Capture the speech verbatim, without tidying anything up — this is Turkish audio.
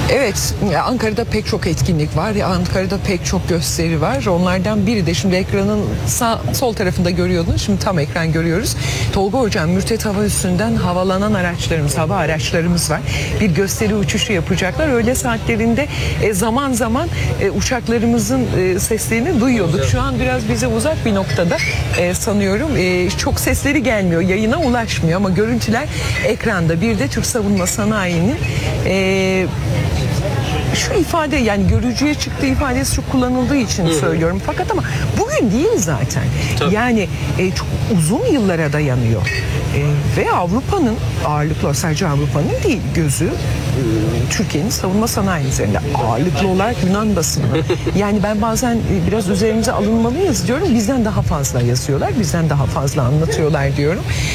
Evet, Ankara'da pek çok etkinlik var. Ankara'da pek çok gösteri var. Onlardan biri de şimdi ekranın sağ, sol tarafında görüyordunuz. Şimdi tam ekran görüyoruz. Tolga Hocam, Mürtet Hava Üssü'nden havalanan araçlarımız, hava araçlarımız var. Bir gösteri uçuşu yapacaklar. Öğle saatlerinde e, zaman zaman e, uçaklarımızın e, seslerini duyuyorduk. Şu an biraz bize uzak bir noktada e, sanıyorum. E, çok sesleri gelmiyor, yayına ulaşmıyor ama görüntüler ekranda. Bir de Türk Savunma Sanayi'nin e, şu ifade, yani görücüye çıktığı ifadesi çok kullanıldığı için söylüyorum. Fakat ama bugün değil zaten. Tabii. Yani e, çok uzun yıllara dayanıyor. E, ve Avrupa'nın ağırlıklı, sadece Avrupa'nın değil, gözü e, Türkiye'nin savunma sanayi üzerinde. Ağırlıklı olarak Yunan basını. Yani ben bazen e, biraz üzerimize alınmalıyız diyorum. Bizden daha fazla yazıyorlar, bizden daha fazla anlatıyorlar diyorum.